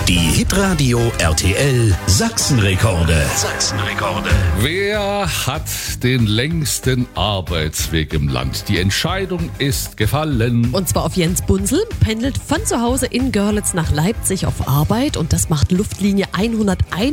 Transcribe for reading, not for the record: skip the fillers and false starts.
Die Hitradio RTL Sachsenrekorde. Wer hat den längsten Arbeitsweg im Land? Die Entscheidung ist gefallen. Und zwar auf Jens Bunzel, pendelt von zu Hause in Görlitz nach Leipzig auf Arbeit und das macht Luftlinie 101.